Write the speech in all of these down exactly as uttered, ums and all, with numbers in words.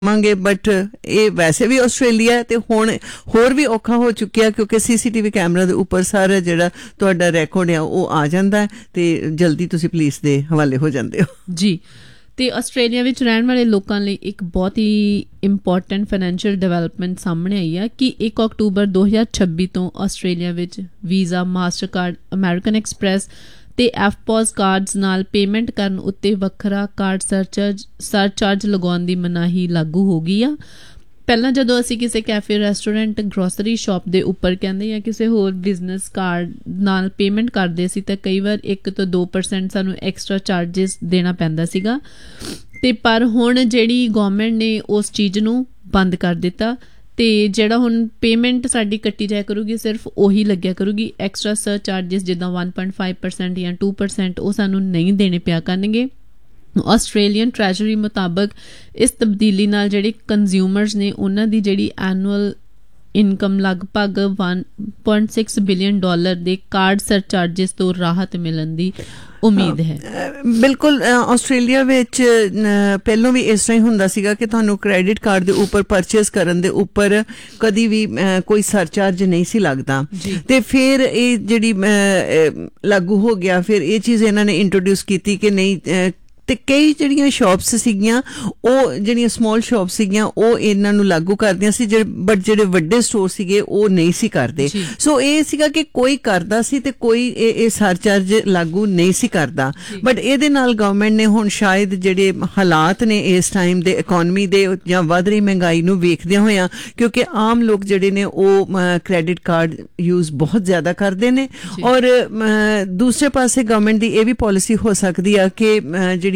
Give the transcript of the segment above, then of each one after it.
ਮੰਗੇ ਬਟ ਇਹ ਵੈਸੇ ਵੀ ਆਸਟ੍ਰੇਲੀਆ ਹੈ ਤੇ ਹੁਣ ਹੋਰ ਵੀ ਔਖਾ ਹੋ ਚੁੱਕਿਆ ਕਿਉਂਕਿ ਸੀਸੀਟੀਵੀ ਕੈਮਰਾ ਦੇ ਉੱਪਰ ਸਾਰਾ ਜਿਹੜਾ ਤੁਹਾਡਾ ਰੈਕੋਰਡ ਆ ਉਹ ਆ ਜਾਂਦਾ ਤੇ ਜਲਦੀ ਤੁਸੀਂ ਪੁਲਿਸ ਦੇ ਹਵਾਲੇ ਹੋ ਜਾਂਦੇ ਹੋ ਜੀ। ਤੇ ਆਸਟ੍ਰੇਲੀਆ ਵਿੱਚ ਰਹਿਣ ਵਾਲੇ ਲੋਕਾਂ ਲਈ ਇੱਕ ਬਹੁਤ ਹੀ ਇੰਪੋਰਟੈਂਟ ਫਾਈਨੈਂਸ਼ੀਅਲ ਡਿਵੈਲਪਮੈਂਟ ਸਾਹਮਣੇ ਆਈ ਆ ਕਿ ਇੱਕ ਅਕਤੂਬਰ ਦੋ ਹਜ਼ਾਰ ਛੱਬੀ ਤੋਂ ਆਸਟ੍ਰੇਲੀਆ ਵਿੱਚ ਵੀਜ਼ਾ, ਮਾਸਟਰਕਾਰਡ, ਅਮਰੀਕਨ ਐਕਸਪ੍ਰੈਸ ਤੇ ਐਫਪੋਜ਼ ਕਾਰਡਸ ਨਾਲ ਪੇਮੈਂਟ ਕਰਨ ਉੱਤੇ ਵੱਖਰਾ ਕਾਰਡ ਸਰਚਾਰਜ ਸਰਚਾਰਜ ਲਗਾਉਣ ਦੀ ਮਨਾਹੀ ਲਾਗੂ ਹੋ ਗਈ ਆ। ਪਹਿਲਾਂ ਜਦੋਂ ਅਸੀਂ ਕਿਸੇ ਕੈਫੇ, ਰੈਸਟੋਰੈਂਟ, ਗਰੋਸਰੀ ਸ਼ਾਪ ਦੇ ਉੱਪਰ ਕਹਿੰਦੇ ਜਾਂ ਕਿਸੇ ਹੋਰ ਬਿਜ਼ਨਸ ਕਾਰਡ ਨਾਲ ਪੇਮੈਂਟ ਕਰਦੇ ਸੀ ਤਾਂ ਕਈ ਵਾਰ ਇੱਕ ਤੋਂ ਦੋ ਪਰਸੈਂਟ ਸਾਨੂੰ ਐਕਸਟਰਾ ਚਾਰਜਿਸ ਦੇਣਾ ਪੈਂਦਾ ਸੀਗਾ। ਤੇ ਪਰ ਹੁਣ ਜਿਹੜੀ ਗੌਰਮੈਂਟ ਨੇ ਉਸ ਚੀਜ਼ ਨੂੰ ਬੰਦ ਕਰ ਦਿੱਤਾ ਤੇ ਜਿਹੜਾ ਹੁਣ ਪੇਮੈਂਟ ਸਾਡੀ ਕੱਟੀ ਜਾਇਆ ਕਰੂਗੀ ਸਿਰਫ ਉਹੀ ਲੱਗਿਆ ਕਰੂਗੀ। ਐਕਸਟਰਾ ਸਰ ਚਾਰਜਿਸ ਜਿੱਦਾਂ ਵਨ ਪੁਆਇੰਟ ਫਾਈਵ ਪਰਸੈਂਟ ਜਾਂ ਟੂ ਪਰਸੈਂਟ ਉਹ ਸਾਨੂੰ ਨਹੀਂ ਦੇਣੇ ਪਿਆ ਕਰਨਗੇ। ਆਸਟ੍ਰੇਲੀਅਨ ਟ੍ਰੈਜਰੀ ਮੁਤਾਬਕ ਇਸ ਤਬਦੀਲੀ ਨਾਲ ਜਿਹੜੇ ਕੰਜ਼ਿਊਮਰਸ ਨੇ ਉਹਨਾਂ ਦੀ ਜਿਹੜੀ ਐਨੂਅਲ ਇਨਕਮ ਲਗਭਗ one point six billion dollar ਦੇ ਕਾਰਡ ਸਰਚਾਰਜਿਸ ਤੋਂ ਰਾਹਤ ਮਿਲਣ ਦੀ ਉਮੀਦ ਹੈ। ਬਿਲਕੁਲ ਆਸਟ੍ਰੇਲੀਆ ਵਿੱਚ ਪਹਿਲਾਂ ਵੀ ਇਸ ਤਰ੍ਹਾਂ ਹੀ ਹੁੰਦਾ ਸੀਗਾ ਕਿ ਤੁਹਾਨੂੰ ਕ੍ਰੈਡਿਟ ਕਾਰਡ ਦੇ ਉੱਪਰ ਪਰਚੇਸ ਕਰਨ ਦੇ ਉੱਪਰ ਕਦੀ ਵੀ ਕੋਈ ਸਰਚਾਰਜ ਨਹੀਂ ਸੀ ਲੱਗਦਾ ਤੇ ਫਿਰ ਇਹ ਜਿਹੜੀ ਲਾਗੂ ਹੋ ਗਿਆ। ਫਿਰ ਇਹ ਚੀਜ਼ ਇਹਨਾਂ ਨੇ ਇੰਟਰੋਡਿਊਸ ਕੀਤੀ ਕਿ ਨਹੀਂ ਤੇ ਕਈ ਜਿਹੜੀਆਂ ਸ਼ਾਪਸ ਸੀਗੀਆਂ ਉਹ ਜਿਹੜੀਆਂ ਸਮਾਲ ਸ਼ਾਪ ਸੀਗੀਆਂ ਉਹ ਇਹਨਾਂ ਨੂੰ ਲਾਗੂ ਕਰਦੀਆਂ ਸੀ ਜਿਹੜੇ ਬਟ ਜਿਹੜੇ ਵੱਡੇ ਸਟੋਰ ਸੀਗੇ ਉਹ ਨਹੀਂ ਸੀ ਕਰਦੇ। ਸੋ ਇਹ ਸੀਗਾ ਕਿ ਕੋਈ ਕਰਦਾ ਸੀ ਤੇ ਕੋਈ ਇਹ ਸਰਚਾਰਜ ਲਾਗੂ ਨਹੀਂ ਸੀ ਕਰਦਾ। ਬਟ ਇਹਦੇ ਨਾਲ ਗਵਰਨਮੈਂਟ ਨੇ ਹੁਣ ਸ਼ਾਇਦ ਜਿਹੜੇ ਹਾਲਾਤ ਨੇ ਇਸ ਟਾਈਮ ਦੇ ਇਕੋਨਮੀ ਦੇ ਜਾਂ ਵੱਧ ਰਹੀ ਮਹਿੰਗਾਈ ਨੂੰ ਵੇਖਦਿਆਂ ਹੋਇਆਂ ਕਿਉਂਕਿ ਆਮ ਲੋਕ ਜਿਹੜੇ ਨੇ ਉਹ ਕ੍ਰੈਡਿਟ ਕਾਰਡ ਯੂਜ਼ ਬਹੁਤ ਜ਼ਿਆਦਾ ਕਰਦੇ ਨੇ ਔਰ ਦੂਸਰੇ ਪਾਸੇ ਗਵਰਨਮੈਂਟ ਦੀ ਇਹ ਵੀ ਪਾਲਿਸੀ ਹੋ ਸਕਦੀ ਆ ਕਿ ਜਿਹੜੀ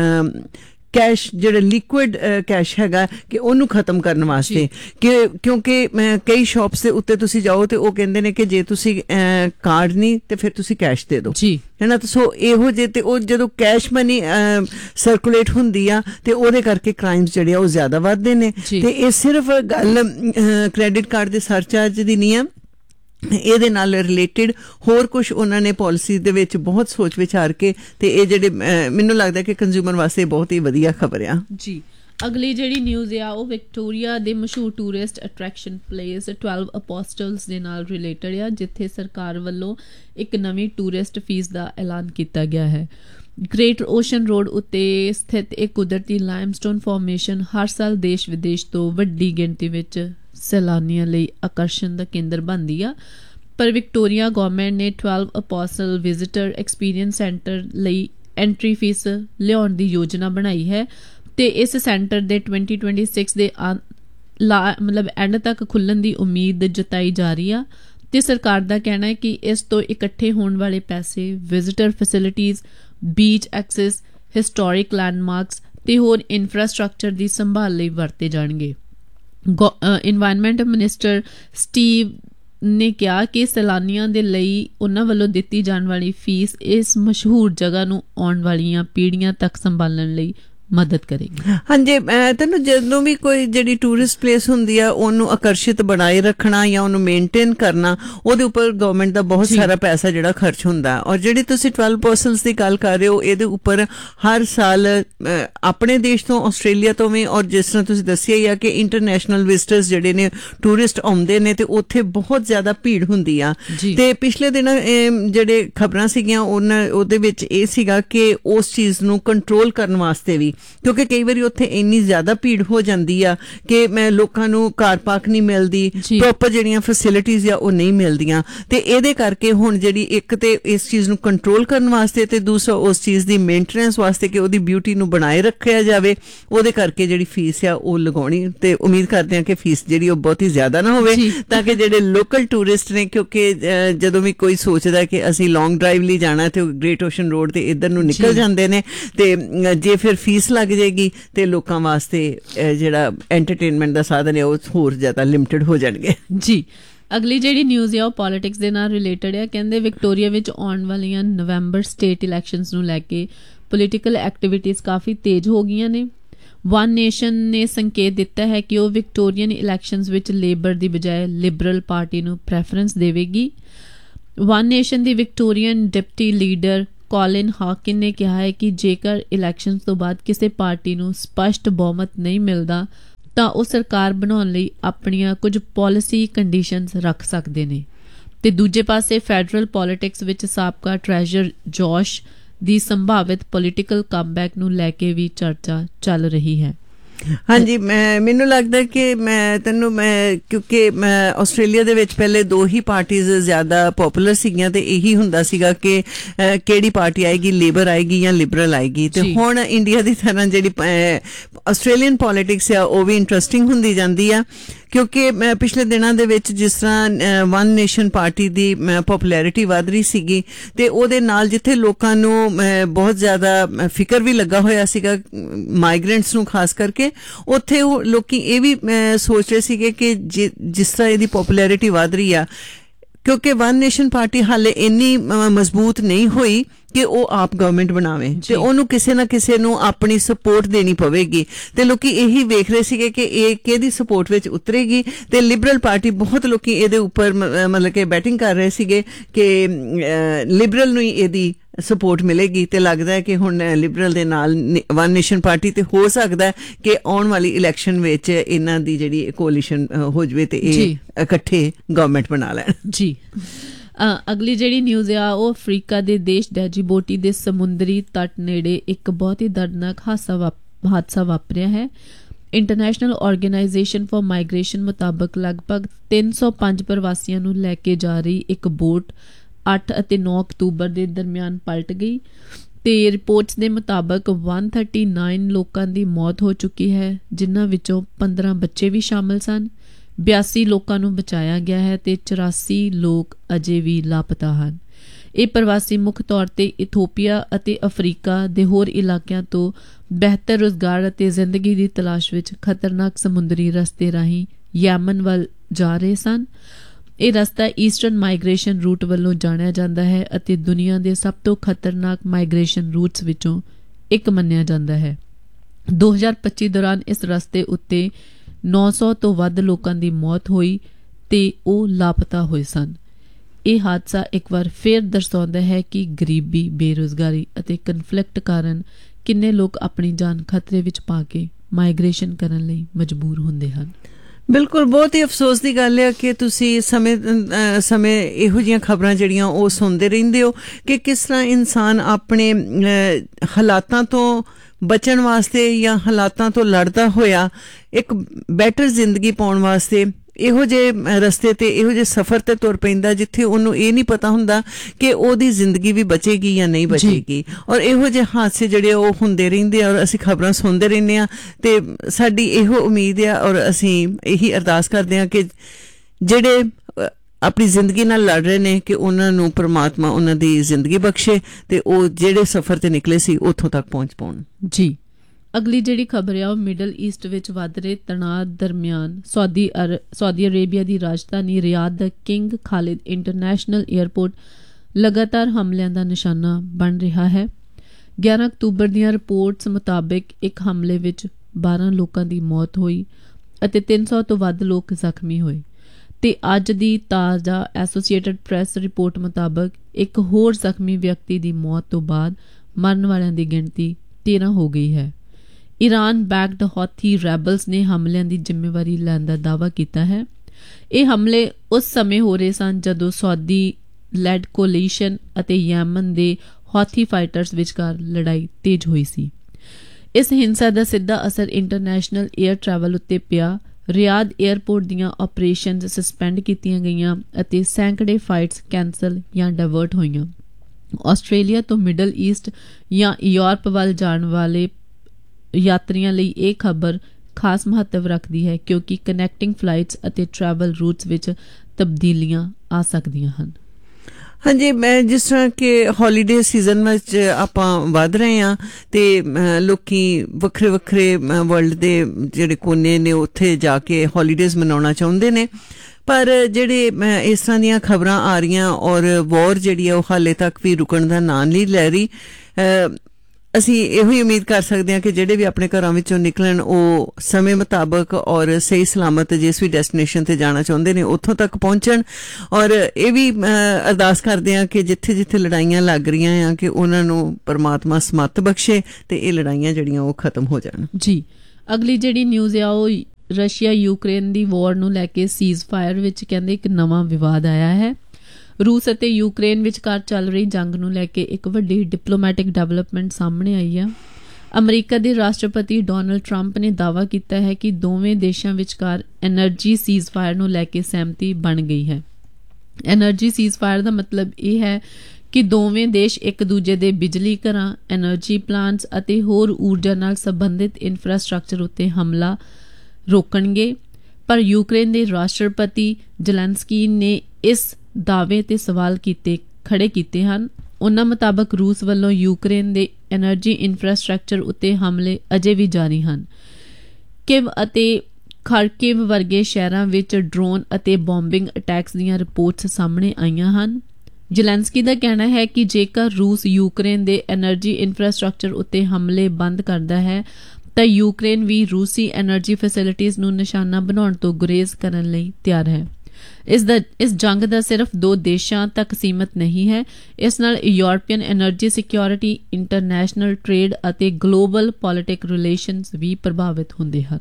ਕੈਸ਼ ਜਿਹੜਾ ਲਿਕੁਇਡ ਕੈਸ਼ ਹੈਗਾ ਕਿ ਉਹਨੂੰ ਖਤਮ ਕਰਨ ਵਾਸਤੇ ਕਿ ਕਿਉਂਕਿ ਕਈ ਸ਼ਾਪਸ ਦੇ ਉੱਤੇ ਤੁਸੀਂ ਜਾਓ ਤੇ ਉਹ ਕਹਿੰਦੇ ਨੇ ਕਿ ਜੇ ਤੁਸੀਂ ਕਾਰਡ ਨਹੀਂ ਤੇ ਫਿਰ ਤੁਸੀਂ ਕੈਸ਼ ਦੇ ਦਿਓ ਹੈ ਨਾ। ਸੋ ਇਹੋ ਜਿਹੇ ਤੇ ਉਹ ਜਦੋਂ ਕੈਸ਼ ਮਨੀ ਸਰਕੂਲੇਟ ਹੁੰਦੀ ਆ ਤੇ ਉਹਦੇ ਕਰਕੇ ਕ੍ਰਾਈਮਸ ਜਿਹੜੇ ਆ ਉਹ ਜ਼ਿਆਦਾ ਵੱਧਦੇ ਨੇ। ਤੇ ਇਹ ਸਿਰਫ ਗੱਲ ਕ੍ਰੈਡਿਟ ਕਾਰਡ ਦੇ ਸਰਚਾਰਜ ਦੀ ਨਹੀਂ ਆ, ਇਹਦੇ ਨਾਲ ਰਿਲੇਟਿਡ ਹੋਰ ਕੁਝ ਉਹਨਾਂ ਨੇ ਪਾਲਿਸੀ ਦੇ ਵਿੱਚ ਬਹੁਤ ਸੋਚ ਵਿਚਾਰ ਕੇ ਤੇ ਇਹ ਜਿਹੜੇ ਮੈਨੂੰ ਲੱਗਦਾ ਕਿ ਕੰਜ਼ਿਊਮਰ ਵਾਸਤੇ ਬਹੁਤ ਹੀ ਵਧੀਆ ਖਬਰ ਆ ਜੀ। ਅਗਲੀ ਜਿਹੜੀ ਨਿਊਜ਼ ਆ ਉਹ ਵਿਕਟੋਰੀਆ ਦੇ ਮਸ਼ਹੂਰ ਟੂਰਿਸਟ ਅਟਰੈਕਸ਼ਨ ਪਲੇਸ ਟਵੈਲਵ ਅਪੋਸਟਲਸ ਦੇ ਨਾਲ ਰਿਲੇਟਡ ਆ ਜਿੱਥੇ ਸਰਕਾਰ ਵੱਲੋਂ ਇੱਕ ਨਵੀਂ ਟੂਰਿਸਟ ਫੀਸ ਦਾ ਐਲਾਨ ਕੀਤਾ ਗਿਆ ਹੈ। ਗ੍ਰੇਟ ਓਸ਼ਨ ਰੋਡ ਉੱਤੇ ਸਥਿਤ ਇੱਕ ਕੁਦਰਤੀ ਲਾਈਮਸਟੋਨ ਫਾਰਮੇਸ਼ਨ ਹਰ ਸਾਲ ਦੇਸ਼ ਵਿਦੇਸ਼ ਤੋਂ ਵੱਡੀ ਗਿਣਤੀ ਵਿੱਚ ਸੈਲਾਨੀਆਂ ਲਈ ਆਕਰਸ਼ਣ ਦਾ ਕੇਂਦਰ ਬਣਦੀ ਆ। ਪਰ ਵਿਕਟੋਰੀਆ ਗੌਰਮੈਂਟ ਨੇ twelve apostle visitor experience centre ਲਈ ਐਂਟਰੀ ਫੀਸ ਲਿਆਉਣ ਦੀ ਯੋਜਨਾ ਬਣਾਈ ਹੈ ਤੇ ਇਸ ਸੈਂਟਰ ਦੇ twenty twenty-six ਦੇ ਮਤਲਬ ਐਂਡ ਤੱਕ ਖੁੱਲ੍ਹਣ ਦੀ ਉਮੀਦ ਜਤਾਈ ਜਾ ਰਹੀ ਆ ਤੇ ਸਰਕਾਰ ਦਾ ਕਹਿਣਾ ਹੈ ਕਿ ਇਸ ਤੋਂ ਇਕੱਠੇ ਹੋਣ ਵਾਲੇ ਪੈਸੇ visitor facilities, beach access, historic landmarks ਤੇ ਹੋਰ ਇਨਫਰਾਸਟ੍ਰਕਚਰ ਦੀ ਸੰਭਾਲ ਲਈ ਵਰਤੇ ਜਾਣਗੇ। ਇਨਵਾਇਰਨਮੈਂਟ ਮਿਨਿਸਟਰ ਸਟੀਵ ਨੇ ਕਿਹਾ ਕਿ ਸੈਲਾਨੀਆਂ ਦੇ ਲਈ ਉਹਨਾਂ ਵੱਲੋਂ ਦਿੱਤੀ ਜਾਣ ਵਾਲੀ ਫੀਸ ਇਸ ਮਸ਼ਹੂਰ ਜਗ੍ਹਾ ਨੂੰ ਆਉਣ ਵਾਲੀਆਂ ਪੀੜ੍ਹੀਆਂ ਤੱਕ ਸੰਭਾਲਣ ਲਈ ਮਦਦ ਕਰੇਗੀ। ਹਾਂਜੀ, ਤੈਨੂੰ ਜਦੋਂ ਵੀ ਕੋਈ ਜਿਹੜੀ ਟੂਰਿਸਟ ਪਲੇਸ ਹੁੰਦੀ ਆ ਉਹਨੂੰ ਆਕਰਸ਼ਿਤ ਬਣਾਏ ਰੱਖਣਾ ਜਾਂ ਉਹਨੂੰ ਮੇਨਟੇਨ ਕਰਨਾ ਉਹਦੇ ਉੱਪਰ ਗਵਰਨਮੈਂਟ ਦਾ ਬਹੁਤ ਸਾਰਾ ਪੈਸਾ ਜਿਹੜਾ ਖਰਚ ਹੁੰਦਾ। ਔਰ ਜਿਹੜੀ ਤੁਸੀਂ ਟਵੈਲਵ ਪਰਸਨਸ ਦੀ ਗੱਲ ਕਰ ਰਹੇ ਹੋ ਇਹਦੇ ਉੱਪਰ ਹਰ ਸਾਲ ਆਪਣੇ ਦੇਸ਼ ਤੋਂ, ਆਸਟ੍ਰੇਲੀਆ ਤੋਂ ਵੀ ਔਰ ਜਿਸ ਤਰ੍ਹਾਂ ਤੁਸੀਂ ਦੱਸਿਆ ਹੀ ਆ ਕਿ ਇੰਟਰਨੈਸ਼ਨਲ ਵਿਜ਼ਟਰਸ ਜਿਹੜੇ ਨੇ ਟੂਰਿਸਟ ਆਉਂਦੇ ਨੇ ਤੇ ਉੱਥੇ ਬਹੁਤ ਜ਼ਿਆਦਾ ਭੀੜ ਹੁੰਦੀ ਆ। ਤੇ ਪਿਛਲੇ ਦਿਨ ਜਿਹੜੇ ਖਬਰਾਂ ਸੀਗੀਆਂ ਉਹਨਾਂ ਉਹਦੇ ਵਿੱਚ ਇਹ ਸੀਗਾ ਕਿ ਉਸ ਚੀਜ਼ ਨੂੰ ਕੰਟਰੋਲ ਕਰਨ ਵਾਸਤੇ ਵੀ ਕਿਉਂਕਿ ਕਈ ਵਾਰੀ ਉੱਥੇ ਇੰਨੀ ਜ਼ਿਆਦਾ ਭੀੜ ਹੋ ਜਾਂਦੀ ਆ ਕਿ ਮੈਂ ਲੋਕਾਂ ਨੂੰ ਕਾਰ ਪਾਰਕ ਨਹੀਂ ਮਿਲਦੀ, ਪ੍ਰੋਪਰ ਜਿਹੜੀਆਂ ਫੈਸਿਲਿਟੀਜ਼ ਆ ਉਹ ਨਹੀਂ ਮਿਲਦੀਆਂ ਤੇ ਇਹਦੇ ਕਰਕੇ ਹੁਣ ਜਿਹੜੀ ਇੱਕ ਤੇ ਇਸ ਚੀਜ਼ ਨੂੰ ਕੰਟਰੋਲ ਕਰਨ ਵਾਸਤੇ ਤੇ ਦੂਸਰਾ ਉਸ ਚੀਜ਼ ਦੀ ਮੇਨਟੇਨੈਂਸ ਵਾਸਤੇ ਕਿ ਉਹਦੀ ਬਿਊਟੀ ਨੂੰ ਬਣਾਏ ਰੱਖਿਆ ਜਾਵੇ ਉਹਦੇ ਕਰਕੇ ਜਿਹੜੀ ਫੀਸ ਆ ਉਹ ਲਗਾਉਣੀ ਤੇ ਉਮੀਦ ਕਰਦੇ ਹਾਂ ਕਿ ਫੀਸ ਜਿਹੜੀ ਉਹ ਬਹੁਤ ਹੀ ਜ਼ਿਆਦਾ ਨਾ ਹੋਵੇ ਤਾਂ ਕਿ ਜਿਹੜੇ ਲੋਕਲ ਟੂਰਿਸਟ ਨੇ ਕਿਉਂਕਿ ਜਦੋਂ ਵੀ ਕੋਈ ਸੋਚਦਾ ਕਿ ਅਸੀਂ ਲੌਂਗ ਡਰਾਈਵ ਲਈ ਜਾਣਾ ਤੇ ਉਹ ਗ੍ਰੇਟ ਓਸ਼ਨ ਰੋਡ ਤੇ ਇੱਧਰ ਨੂੰ ਨਿਕਲ ਜਾਂਦੇ ਨੇ ਤੇ ਜੇ ਫਿਰ ਫੀਸ ਲੱਗ ਜਾਏਗੀ ਤੇ ਲੋਕਾਂ ਵਾਸਤੇ ਜਿਹੜਾ ਐਂਟਰਟੇਨਮੈਂਟ ਦਾ ਸਾਧਨ ਹੈ ਉਹ ਹੋਰ ਜ਼ਿਆਦਾ ਲਿਮਟਿਡ ਹੋ ਜਾਣਗੇ ਜੀ। ਅਗਲੀ ਜਿਹੜੀ ਨਿਊਜ਼ ਹੈ ਉਹ ਪੋਲੀਟਿਕਸ ਦੇ ਨਾਲ ਰਿਲੇਟਡ ਹੈ। ਕਹਿੰਦੇ ਵਿਕਟੋਰੀਆ ਵਿੱਚ ਆਉਣ ਵਾਲੀਆਂ ਨਵੰਬਰ ਸਟੇਟ ਇਲੈਕਸ਼ਨਸ ਨੂੰ ਲੈ ਕੇ ਪੋਲੀਟੀਕਲ ਐਕਟੀਵਿਟੀਜ਼ ਕਾਫੀ ਤੇਜ਼ ਹੋ ਗਈਆਂ ਨੇ। ਵਨ ਨੇਸ਼ਨ ਨੇ ਸੰਕੇਤ ਦਿੱਤਾ ਹੈ ਕਿ ਉਹ ਵਿਕਟੋਰੀਅਨ ਇਲੈਕਸ਼ਨਸ ਵਿੱਚ ਲੇਬਰ ਦੀ ਬਜਾਏ ਲਿਬਰਲ ਪਾਰਟੀ ਨੂੰ ਪ੍ਰੈਫਰੈਂਸ ਦੇਵੇਗੀ। ਵਨ ਨੇਸ਼ਨ ਦੀ ਵਿਕਟੋਰੀਅਨ ਡਿਪਟੀ ਲੀਡਰ ਕੌਲਿਨ ਹਾਕਿਨ ਨੇ ਕਿਹਾ ਹੈ ਕਿ ਜੇਕਰ ਇਲੈਕਸ਼ਨ ਤੋਂ ਬਾਅਦ ਕਿਸੇ ਪਾਰਟੀ ਨੂੰ ਸਪਸ਼ਟ ਬਹੁਮਤ ਨਹੀਂ ਮਿਲਦਾ ਤਾਂ ਉਹ ਸਰਕਾਰ ਬਣਾਉਣ ਲਈ ਆਪਣੀਆਂ ਕੁਝ ਪਾਲਿਸੀ ਕੰਡੀਸ਼ਨਸ ਰੱਖ ਸਕਦੇ ਨੇ। ਤੇ ਦੂਜੇ ਪਾਸੇ ਫੈਡਰਲ ਪੋਲਿਟਿਕਸ ਵਿੱਚ ਸਾਬਕਾ ਟ੍ਰੈਜਰ ਜੋਸ਼ ਦੀ ਸੰਭਾਵਿਤ ਪੋਲੀਟੀਕਲ ਕਮਬੈਕ ਨੂੰ ਲੈ ਕੇ ਵੀ ਚਰਚਾ ਚੱਲ ਰਹੀ ਹੈ। ਹਾਂਜੀ, ਮੈਂ ਮੈਨੂੰ ਲੱਗਦਾ ਕਿ ਮੈਂ ਤੈਨੂੰ ਮੈਂ ਕਿਉਂਕਿ ਮੈਂ ਆਸਟ੍ਰੇਲੀਆ ਦੇ ਵਿੱਚ ਪਹਿਲੇ ਦੋ ਹੀ ਪਾਰਟੀਜ਼ ਜ਼ਿਆਦਾ ਪੋਪੂਲਰ ਸੀਗੀਆਂ ਤੇ ਇਹੀ ਹੁੰਦਾ ਸੀਗਾ ਕਿ ਕਿਹੜੀ ਪਾਰਟੀ ਆਏਗੀ, ਲੇਬਰ ਆਏਗੀ ਜਾਂ ਲਿਬਰਲ ਆਏਗੀ। ਤੇ ਹੁਣ ਇੰਡੀਆ ਦੀ ਤਰ੍ਹਾਂ ਜਿਹੜੀ ਆਸਟ੍ਰੇਲੀਅਨ ਪੋਲਿਟਿਕਸ ਆ ਉਹ ਵੀ ਇੰਟਰਸਟਿੰਗ ਹੁੰਦੀ ਜਾਂਦੀ ਆ, ਕਿਉਂਕਿ ਪਿਛਲੇ ਦਿਨਾਂ ਦੇ ਵਿੱਚ ਜਿਸ ਤਰ੍ਹਾਂ ਵਨ ਨੇਸ਼ਨ ਪਾਰਟੀ ਦੀ ਪੋਪੂਲੈਰਿਟੀ ਵੱਧ ਰਹੀ ਸੀਗੀ ਤੇ ਉਹਦੇ ਨਾਲ ਜਿੱਥੇ ਲੋਕਾਂ ਨੂੰ ਬਹੁਤ ਜ਼ਿਆਦਾ ਫਿਕਰ ਵੀ ਲੱਗਾ ਹੋਇਆ ਸੀਗਾ ਮਾਈਗ੍ਰੈਂਟਸ ਨੂੰ ਖਾਸ ਕਰਕੇ, ਉੱਥੇ ਉਹ ਲੋਕੀ ਇਹ ਵੀ ਸੋਚ ਰਹੇ ਸੀਗੇ ਕਿ ਜਿਸ ਤਰ੍ਹਾਂ ਇਹਦੀ ਪੋਪੂਲੈਰਿਟੀ ਵੱਧ ਰਹੀ ਆ, ਕਿਉਂਕਿ ਵਨ ਨੇਸ਼ਨ ਪਾਰਟੀ ਹਾਲੇ ਇੰਨੀ ਮਜ਼ਬੂਤ ਨਹੀਂ ਹੋਈ ਕਿ ਉਹ ਆਪ ਗਵਰਨਮੈਂਟ ਬਣਾਵੇ ਤੇ ਉਹਨੂੰ ਕਿਸੇ ਨਾ ਕਿਸੇ ਨੂੰ ਆਪਣੀ ਸਪੋਰਟ ਦੇਣੀ ਪਵੇਗੀ। ਤੇ ਲੋਕੀ ਇਹੀ ਵੇਖ ਰਹੇ ਸੀਗੇ ਕਿ ਇਹ ਕਿਹਦੀ ਸਪੋਰਟ ਵਿੱਚ ਉਤਰੇਗੀ ਤੇ ਲਿਬਰਲ ਪਾਰਟੀ ਬਹੁਤ ਲੋਕੀ ਇਹਦੇ ਉੱਪਰ ਮਤਲਬ ਕਿ ਬੈਟਿੰਗ ਕਰ ਰਹੇ ਸੀਗੇ ਕਿ ਲਿਬਰਲ ਨੂੰ ਹੀ ਇਹਦੀ ਸਪੋਰਟ ਮਿਲੇਗੀ। ਤੇ ਲੱਗਦਾ ਹੈ ਕਿ ਹੁਣ ਲਿਬਰਲ ਦੇ ਨਾਲ ਵਨ ਨੇਸ਼ਨ ਪਾਰਟੀ ਤੇ ਹੋ ਸਕਦਾ ਕਿ ਆਉਣ ਵਾਲੀ ਇਲੈਕਸ਼ਨ ਵਿੱਚ ਇਹਨਾਂ ਦੀ ਜਿਹੜੀ ਕੋਲੀਸ਼ਨ ਹੋ ਜਾਵੇ ਤੇ ਇਹ ਇਕੱਠੇ ਗਵਰਨਮੈਂਟ ਬਣਾ ਲੈਣ। ਜੀ ਅਗਲੀ ਜਿਹੜੀ ਨਿਊਜ਼ ਆ ਉਹ ਅਫਰੀਕਾ ਦੇ ਦੇਸ਼ ਡੈਜੀਬੋਟੀ ਦੇ ਸਮੁੰਦਰੀ ਤੱਟ ਨੇੜੇ ਇੱਕ ਬਹੁਤ ਹੀ ਦਰਦਨਾਕ ਹਾਦਸਾ ਹਾਦਸਾ ਵਾਪਰਿਆ ਹੈ। ਇੰਟਰਨੈਸ਼ਨਲ ਆਰਗੇਨਾਈਜੇਸ਼ਨ ਫਾਰ ਮਾਈਗ੍ਰੇਸ਼ਨ ਮੁਤਾਬਕ ਲਗਭਗ ਤਿੰਨ ਸੌ ਪੰਜ ਪ੍ਰਵਾਸੀਆਂ ਨੂੰ ਲੈ ਕੇ ਜਾ ਰਹੀ ਇੱਕ ਬੋਟ ਅੱਠ ਅਤੇ ਨੌ ਅਕਤੂਬਰ ਦੇ ਦਰਮਿਆਨ ਪਲਟ ਗਈ ਤੇ ਰਿਪੋਰਟਸ ਦੇ ਮੁਤਾਬਕ ਇੱਕ ਸੌ ਉਨਤਾਲੀ ਲੋਕਾਂ ਦੀ ਮੌਤ ਹੋ ਚੁੱਕੀ ਹੈ, ਜਿਨ੍ਹਾਂ ਵਿੱਚੋਂ ਪੰਦਰਾਂ ਬੱਚੇ ਵੀ ਸ਼ਾਮਲ ਸਨ। ਬਿਆਸੀ ਲੋਕਾਂ ਨੂੰ ਬਚਾਇਆ ਗਿਆ ਹੈ ਤੇ ਚੁਰਾਸੀ ਲੋਕ ਅਜੇ ਵੀ ਲਾਪਤਾ ਹਨ। ਇਹ ਪ੍ਰਵਾਸੀ ਮੁੱਖ ਤੌਰ ਤੇ ਇਥੋਪੀਆ ਅਤੇ ਅਫਰੀਕਾ ਦੇ ਹੋਰ ਇਲਾਕਿਆਂ ਤੋਂ ਬਿਹਤਰ ਰੁਜ਼ਗਾਰ ਅਤੇ ਜ਼ਿੰਦਗੀ ਦੀ ਤਲਾਸ਼ ਵਿੱਚ ਖਤਰਨਾਕ ਸਮੁੰਦਰੀ ਰਸਤੇ ਰਾਹੀਂ ਯੈਮਨ ਵੱਲ ਜਾ ਰਹੇ ਸਨ। ਇਹ ਰਸਤਾ ਈਸਟਰਨ ਮਾਈਗ੍ਰੇਸ਼ਨ ਰੂਟ ਵੱਲੋਂ ਜਾਣਿਆ ਜਾਂਦਾ ਹੈ ਅਤੇ ਦੁਨੀਆ ਦੇ ਸਭ ਤੋਂ ਖਤਰਨਾਕ ਮਾਈਗ੍ਰੇਸ਼ਨ ਰੂਟਸ ਵਿੱਚੋਂ ਇੱਕ ਮੰਨਿਆ ਜਾਂਦਾ ਹੈ। ਦੋ ਹਜ਼ਾਰ ਪੱਚੀ ਦੌਰਾਨ ਇਸ ਰਸਤੇ ਉੱਤੇ ਨੌ ਸੌ ਤੋਂ ਵੱਧ ਲੋਕਾਂ ਦੀ ਮੌਤ ਹੋਈ ਤੇ ਉਹ ਲਾਪਤਾ ਹੋਏ ਸਨ। ਇਹ ਹਾਦਸਾ ਇੱਕ ਵਾਰ ਫਿਰ ਦਰਸਾਉਂਦਾ ਹੈ ਕਿ ਗਰੀਬੀ, ਬੇਰੁਜ਼ਗਾਰੀ ਅਤੇ ਕਨਫਲਿਕਟ ਕਾਰਨ ਕਿੰਨੇ ਲੋਕ ਆਪਣੀ ਜਾਨ ਖਤਰੇ ਵਿੱਚ ਪਾ ਕੇ ਮਾਈਗ੍ਰੇਸ਼ਨ ਕਰਨ ਲਈ ਮਜਬੂਰ ਹੁੰਦੇ ਹਨ। ਬਿਲਕੁਲ, ਬਹੁਤ ਹੀ ਅਫਸੋਸ ਦੀ ਗੱਲ ਹੈ ਕਿ ਤੁਸੀਂ ਸਮੇਂ ਸਮੇਂ ਇਹੋ ਜਿਹੀਆਂ ਖਬਰਾਂ ਜਿਹੜੀਆਂ ਉਹ ਸੁਣਦੇ ਰਹਿੰਦੇ ਹੋ ਕਿ ਕਿਸ ਤਰ੍ਹਾਂ ਇਨਸਾਨ ਆਪਣੇ ਹਾਲਾਤਾਂ ਤੋਂ ਬਚਣ ਵਾਸਤੇ ਜਾਂ ਹਾਲਾਤਾਂ ਤੋਂ ਲੜਦਾ ਹੋਇਆ ਇੱਕ ਬੈਟਰ ਜ਼ਿੰਦਗੀ ਪਾਉਣ ਵਾਸਤੇ ਇਹੋ ਜਿਹੇ ਰਸਤੇ ਤੇ ਇਹੋ ਜਿਹੇ ਸਫ਼ਰ ਤੇ ਤੁਰ ਪੈਂਦਾ ਜਿੱਥੇ ਉਹਨੂੰ ਇਹ ਨਹੀਂ ਪਤਾ ਹੁੰਦਾ ਕਿ ਉਹਦੀ ਜ਼ਿੰਦਗੀ ਵੀ ਬਚੇਗੀ ਜਾਂ ਨਹੀਂ ਬਚੇਗੀ। ਔਰ ਇਹੋ ਜਿਹੇ ਹਾਦਸੇ ਜਿਹੜੇ ਉਹ ਹੁੰਦੇ ਰਹਿੰਦੇ ਆ ਔਰ ਅਸੀਂ ਖਬਰਾਂ ਸੁਣਦੇ ਰਹਿੰਦੇ ਹਾਂ ਤੇ ਸਾਡੀ ਇਹੋ ਉਮੀਦ ਆ ਔਰ ਅਸੀਂ ਇਹੀ ਅਰਦਾਸ ਕਰਦੇ ਹਾਂ ਕਿ ਜਿਹੜੇ ਆਪਣੀ ਜ਼ਿੰਦਗੀ ਨਾਲ ਲੜ ਰਹੇ ਨੇ ਕਿ ਉਹਨਾਂ ਨੂੰ ਪ੍ਰਮਾਤਮਾ ਉਹਨਾਂ ਦੀ ਜ਼ਿੰਦਗੀ ਬਖਸ਼ੇ ਤੇ ਉਹ ਜਿਹੜੇ ਸਫ਼ਰ ਤੇ ਨਿਕਲੇ ਸੀ ਉੱਥੋਂ ਤੱਕ ਪਹੁੰਚ ਪਾਉਣ। ਜੀ ਅਗਲੀ ਜਿਹੜੀ ਖਬਰ ਆ ਉਹ ਮਿਡਲ ਈਸਟ ਵਿੱਚ ਵੱਧ ਰਹੇ ਤਣਾਅ ਦਰਮਿਆਨ ਸਊਦੀ ਅਰ ਸਊਦੀ ਅਰੇਬੀਆ ਦੀ ਰਾਜਧਾਨੀ ਰਿਆਦ ਦਾ ਕਿੰਗ ਖਾਲਿਦ ਇੰਟਰਨੈਸ਼ਨਲ ਏਅਰਪੋਰਟ ਲਗਾਤਾਰ ਹਮਲਿਆਂ ਦਾ ਨਿਸ਼ਾਨਾ ਬਣ ਰਿਹਾ ਹੈ। ਗਿਆਰਾਂ ਅਕਤੂਬਰ ਦੀਆਂ ਰਿਪੋਰਟਸ ਮੁਤਾਬਕ ਇੱਕ ਹਮਲੇ ਵਿੱਚ ਬਾਰਾਂ ਲੋਕਾਂ ਦੀ ਮੌਤ ਹੋਈ ਅਤੇ ਤਿੰਨ ਸੌ ਤੋਂ ਵੱਧ ਲੋਕ ਜ਼ਖਮੀ ਹੋਏ ਤੇ ਅੱਜ ਦੀ ਤਾਜ਼ਾ ਐਸੋਸੀਏਟਡ ਪ੍ਰੈਸ ਰਿਪੋਰਟ ਮੁਤਾਬਕ ਇੱਕ ਹੋਰ ਜ਼ਖਮੀ ਵਿਅਕਤੀ ਦੀ ਮੌਤ ਤੋਂ ਬਾਅਦ ਮਰਨ ਵਾਲਿਆਂ ਦੀ ਗਿਣਤੀ ਤੇਰਾਂ ਹੋ ਗਈ ਹੈ। ਈਰਾਨ ਬੈਕਡ ਹੌਥੀ ਰੈਬਲਸ ਨੇ ਹਮਲਿਆਂ ਦੀ ਜ਼ਿੰਮੇਵਾਰੀ ਲੈਣ ਦਾ ਦਾਅਵਾ ਕੀਤਾ ਹੈ। ਇਹ ਹਮਲੇ ਉਸ ਸਮੇਂ ਹੋ ਰਹੇ ਸਨ ਜਦੋਂ ਸਊਦੀ ਲੈਡ ਕੋਲੀਸ਼ਨ ਅਤੇ ਯੈਮਨ ਦੇ ਹੌਥੀ ਫਾਈਟਰਸ ਵਿਚਕਾਰ ਲੜਾਈ ਤੇਜ਼ ਹੋਈ ਸੀ। ਇਸ ਹਿੰਸਾ ਦਾ ਸਿੱਧਾ ਅਸਰ ਇੰਟਰਨੈਸ਼ਨਲ ਏਅਰ ਟਰੈਵਲ ਉੱਤੇ ਪਿਆ। ਰਿਆਦ ਏਅਰਪੋਰਟ ਦੀਆਂ ਆਪਰੇਸ਼ਨਸ ਸਸਪੈਂਡ ਕੀਤੀਆਂ ਗਈਆਂ ਅਤੇ ਸੈਂਕੜੇ ਫਲਾਈਟਸ ਕੈਂਸਲ ਜਾਂ ਡਾਇਵਰਟ ਹੋਈਆਂ। ਆਸਟ੍ਰੇਲੀਆ ਤੋਂ ਮਿਡਲ ਈਸਟ ਜਾਂ ਯੂਰਪ ਵੱਲ ਜਾਣ ਵਾਲੇ ਯਾਤਰੀਆਂ ਲਈ ਇਹ ਖਬਰ ਖਾਸ ਮਹੱਤਵ ਰੱਖਦੀ ਹੈ ਕਿਉਂਕਿ ਕਨੈਕਟਿੰਗ ਫਲਾਈਟਸ ਅਤੇ ਟਰੈਵਲ ਰੂਟਸ ਵਿੱਚ ਤਬਦੀਲੀਆਂ ਆ ਸਕਦੀਆਂ ਹਨ। ਹਾਂਜੀ, ਮੈਂ ਜਿਸ ਤਰ੍ਹਾਂ ਕਿ ਹੌਲੀਡੇ ਸੀਜ਼ਨ ਵਿੱਚ ਆਪਾਂ ਵੱਧ ਰਹੇ ਹਾਂ ਤੇ ਲੋਕੀ ਵੱਖਰੇ ਵੱਖਰੇ ਵਰਲਡ ਦੇ ਜਿਹੜੇ ਕੋਨੇ ਨੇ ਉੱਥੇ ਜਾ ਕੇ ਹੌਲੀਡੇਜ਼ ਮਨਾਉਣਾ ਚਾਹੁੰਦੇ ਨੇ, ਪਰ ਜਿਹੜੇ ਇਸ ਤਰ੍ਹਾਂ ਦੀਆਂ ਖਬਰਾਂ ਆ ਰਹੀਆਂ ਔਰ ਵੌਰ ਜਿਹੜੀ ਆ ਉਹ ਹਾਲੇ ਤੱਕ ਵੀ ਰੁਕਣ ਦਾ ਨਾਂ ਨਹੀਂ ਲੈ ਰਹੀ। ਅਸੀਂ ਇਹੋ ਹੀ ਉਮੀਦ ਕਰ ਸਕਦੇ ਹਾਂ ਕਿ ਜਿਹੜੇ ਵੀ ਆਪਣੇ ਘਰਾਂ ਵਿੱਚੋਂ ਨਿਕਲਣ ਉਹ ਸਮੇਂ ਮੁਤਾਬਕ ਔਰ ਸਹੀ ਸਲਾਮਤ ਜਿਸ ਵੀ ਡੈਸਟੀਨੇਸ਼ਨ ਤੇ ਜਾਣਾ ਚਾਹੁੰਦੇ ਨੇ ਉੱਥੋਂ ਤੱਕ ਪਹੁੰਚਣ। ਔਰ ਇਹ ਵੀ ਅਰਦਾਸ ਕਰਦੇ ਹਾਂ ਕਿ ਜਿੱਥੇ ਜਿੱਥੇ ਲੜਾਈਆਂ ਲੱਗ ਰਹੀਆਂ ਆ ਕਿ ਉਹਨਾਂ ਨੂੰ ਪਰਮਾਤਮਾ ਸਮੱਤ ਬਖਸ਼ੇ ਤੇ ਇਹ ਲੜਾਈਆਂ ਜਿਹੜੀਆਂ ਉਹ ਖਤਮ ਹੋ ਜਾਣ। ਜੀ, ਅਗਲੀ ਜਿਹੜੀ ਨਿਊਜ਼ ਆ ਉਹ ਰਸ਼ੀਆ ਯੂਕਰੇਨ ਦੀ ਵਾਰ ਨੂੰ ਲੈ ਕੇ ਸੀਜ਼ ਫਾਇਰ ਵਿੱਚ ਕਹਿੰਦੇ ਇੱਕ ਨਵਾਂ ਵਿਵਾਦ ਆਇਆ ਹੈ। ਰੂਸ ਅਤੇ ਯੂਕਰੇਨ ਵਿਚਕਾਰ ਚੱਲ ਰਹੀ ਜੰਗ ਨੂੰ ਲੈ ਕੇ ਇੱਕ ਵੱਡੀ ਡਿਪਲੋਮੈਟਿਕ ਡਿਵੈਲਪਮੈਂਟ ਸਾਹਮਣੇ ਆਈ ਆ। ਅਮਰੀਕਾ ਦੇ ਰਾਸ਼ਟਰਪਤੀ ਡੋਨਲਡ ਟਰੰਪ ਨੇ ਦਾਅਵਾ ਕੀਤਾ ਹੈ ਕਿ ਦੋਵੇਂ ਦੇਸ਼ਾਂ ਵਿਚਕਾਰ ਐਨਰਜੀ ਸੀਜ਼ ਫਾਇਰ ਨੂੰ ਲੈ ਕੇ ਸਹਿਮਤੀ ਬਣ ਗਈ ਹੈ। ਐਨਰਜੀ ਸੀਜ਼ ਫਾਇਰ ਦਾ ਮਤਲਬ ਇਹ ਹੈ ਕਿ ਦੋਵੇਂ ਦੇਸ਼ ਇੱਕ ਦੂਜੇ ਦੇ ਬਿਜਲੀ ਘਰਾਂ, ਐਨਰਜੀ ਪਲਾਂਟਸ ਅਤੇ ਹੋਰ ਊਰਜਾ ਨਾਲ ਸੰਬੰਧਿਤ ਇਨਫਰਾਸਟ੍ਰਕਚਰ ਉੱਤੇ ਹਮਲਾ ਰੋਕਣਗੇ। ਪਰ ਯੂਕਰੇਨ ਦੇ ਰਾਸ਼ਟਰਪਤੀ ਜ਼ੈਲੈਂਸਕੀ ਨੇ ਇਸ ਦਾਅਵੇ ਤੇ ਸਵਾਲ ਕੀਤੇ ਖੜੇ ਕੀਤੇ ਹਨ। ਉਹਨਾਂ ਮੁਤਾਬਕ ਰੂਸ ਵੱਲੋਂ ਯੂਕਰੇਨ ਦੇ ਐਨਰਜੀ ਇਨਫਰਾਸਟ੍ਰਕਚਰ ਉੱਤੇ ਹਮਲੇ ਅਜੇ ਵੀ ਜਾਰੀ ਹਨ। ਕਿਵ ਅਤੇ ਖਾਰਕਿਵ ਵਰਗੇ ਸ਼ਹਿਰਾਂ ਵਿੱਚ ਡਰੋਨ ਅਤੇ ਬੰਬਿੰਗ ਅਟੈਕਸ ਦੀਆਂ ਰਿਪੋਰਟਸ ਸਾਹਮਣੇ ਆਈਆਂ ਹਨ। ਜ਼ੈਲੈਂਸਕੀ ਦਾ ਕਹਿਣਾ ਹੈ ਕਿ ਜੇਕਰ ਰੂਸ ਯੂਕਰੇਨ ਦੇ ਐਨਰਜੀ ਇਨਫਰਾਸਟ੍ਰਕਚਰ ਉੱਤੇ ਹਮਲੇ ਬੰਦ ਕਰਦਾ ਹੈ ਤਾਂ ਯੂਕਰੇਨ ਵੀ ਰੂਸੀ ਐਨਰਜੀ ਫੈਸਿਲਿਟੀਜ਼ ਨੂੰ ਨਿਸ਼ਾਨਾ ਬਣਾਉਣ ਤੋਂ ਗੁਰੇਜ਼ ਕਰਨ ਲਈ ਤਿਆਰ ਹੈ। ਇਸ ਦਾ ਇਸ ਜੰਗ ਦਾ ਸਿਰਫ ਦੋ ਦੇਸ਼ਾਂ ਤੱਕ ਸੀਮਤ ਨਹੀਂ ਹੈ। ਇਸ ਨਾਲ European energy security, international trade ਅਤੇ ਗਲੋਬਲ ਪੋਲਿਟਿਕ ਰਿਲੇਸ਼ਨਸ ਵੀ ਪ੍ਰਭਾਵਿਤ ਹੁੰਦੇ ਹਨ।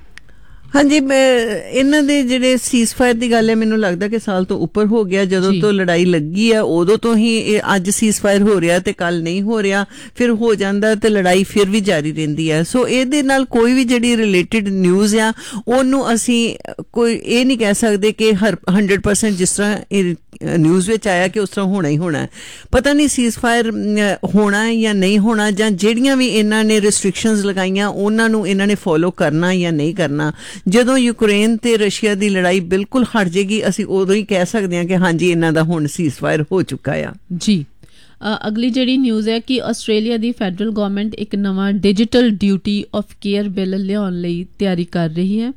ਹਾਂਜੀ, ਇਹਨਾਂ ਦੇ ਜਿਹੜੇ ਸੀਜ਼ ਫਾਇਰ ਦੀ ਗੱਲ ਹੈ ਮੈਨੂੰ ਲੱਗਦਾ ਕਿ ਸਾਲ ਤੋਂ ਉੱਪਰ ਹੋ ਗਿਆ। ਜਦੋਂ ਤੋਂ ਲੜਾਈ ਲੱਗੀ ਹੈ ਉਦੋਂ ਤੋਂ ਹੀ ਇਹ ਅੱਜ ਸੀਜ਼ ਫਾਇਰ ਹੋ ਰਿਹਾ ਤੇ ਕੱਲ ਨਹੀਂ ਹੋ ਰਿਹਾ, ਫਿਰ ਹੋ ਜਾਂਦਾ ਤੇ ਲੜਾਈ ਫਿਰ ਵੀ ਜਾਰੀ ਰਹਿੰਦੀ ਹੈ। ਸੋ ਇਹਦੇ ਨਾਲ ਕੋਈ ਵੀ ਜਿਹੜੀ ਰਿਲੇਟਡ ਨਿਊਜ਼ ਆ ਉਹਨੂੰ ਅਸੀਂ ਕੋਈ ਇਹ ਨਹੀਂ ਕਹਿ ਸਕਦੇ ਕਿ ਹਰ ਹੰਡਰਡ ਪਰਸੈਂਟ ਜਿਸ ਤਰ੍ਹਾਂ ਇਹ ਨਿਊਜ਼ ਵਿੱਚ ਆਇਆ ਕਿ ਉਸ ਤਰ੍ਹਾਂ ਹੋਣਾ ਹੀ ਹੋਣਾ। ਪਤਾ ਨਹੀਂ ਸੀਜ਼ ਫਾਇਰ ਹੋਣਾ ਜਾਂ ਨਹੀਂ ਹੋਣਾ, ਜਾਂ ਜਿਹੜੀਆਂ ਵੀ ਇਹਨਾਂ ਨੇ ਰਿਸਟ੍ਰਿਕਸ਼ਨਸ ਲਗਾਈਆਂ ਉਹਨਾਂ ਨੂੰ ਇਹਨਾਂ ਨੇ ਫੋਲੋ ਕਰਨਾ ਜਾਂ ਨਹੀਂ ਕਰਨਾ। ਜਦੋਂ ਯੂਕਰੇਨ ਤੇ ਰਸ਼ੀਆ ਦੀ ਲੜਾਈ ਬਿਲਕੁਲ ਹਟ ਜਾਏਗੀ ਅਸੀਂ ਉਦੋਂ ਹੀ ਕਹਿ ਸਕਦੇ ਹਾਂ ਕਿ ਹਾਂਜੀ ਇਹਨਾਂ ਦਾ ਹੁਣ ਸੀਜ਼ ਫਾਇਰ ਹੋ ਚੁੱਕਾ ਆ। ਜੀ, ਅਗਲੀ ਜਿਹੜੀ ਨਿਊਜ਼ ਹੈ ਕਿ ਆਸਟ੍ਰੇਲੀਆ ਦੀ ਫੈਡਰਲ ਗਵਰਨਮੈਂਟ ਇੱਕ ਨਵਾਂ digital duty of care bill ਲਿਆਉਣ ਲਈ ਤਿਆਰੀ ਕਰ ਰਹੀ ਹੈ।